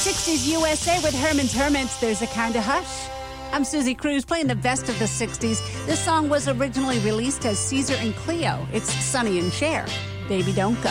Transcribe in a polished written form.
60s USA with Herman's Hermits. There's a kind of hush. I'm Susie Cruz playing the best of the 60s. This song was originally released as Caesar and Cleo. It's Sonny and Cher. Baby Don't Go.